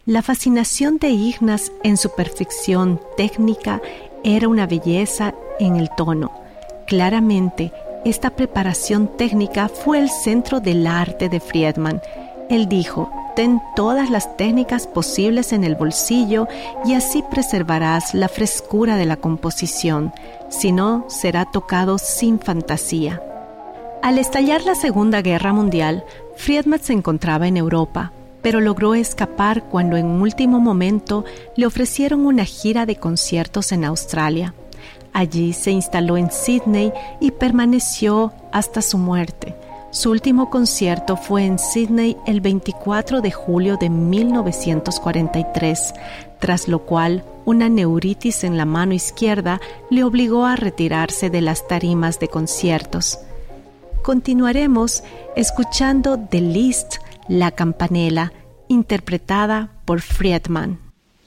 La fascinación de Ignaz en su perfección técnica era una belleza en el tono. Claramente, esta preparación técnica fue el centro del arte de Friedman. Él dijo: ten todas las técnicas posibles en el bolsillo y así preservarás la frescura de la composición, si no, será tocado sin fantasía. Al estallar la Segunda Guerra Mundial, Friedman se encontraba en Europa, pero logró escapar cuando en último momento le ofrecieron una gira de conciertos en Australia. Allí se instaló en Sydney y permaneció hasta su muerte. Su último concierto fue en Sydney el 24 de julio de 1943, tras lo cual una neuritis en la mano izquierda le obligó a retirarse de las tarimas de conciertos. Continuaremos escuchando de Liszt, La Campanella, interpretada por Friedman.